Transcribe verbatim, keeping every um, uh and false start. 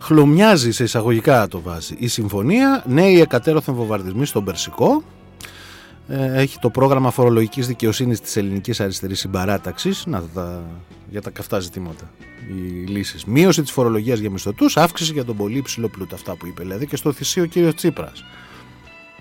Χλωμιάζει σε εισαγωγικά το βάζει η συμφωνία. Νέοι εκατέρωθεν βομβαρδισμοί στον Περσικό. Έχει το πρόγραμμα φορολογικής δικαιοσύνης της ελληνικής αριστερής συμπαράταξης. Να τα, για τα καυτά ζητήματα οι λύσεις. Μείωση της φορολογίας για μισθωτούς, αύξηση για τον πολύ υψηλό πλούτο. Αυτά που είπε δηλαδή και στο θυσίο ο κύριος Τσίπρας.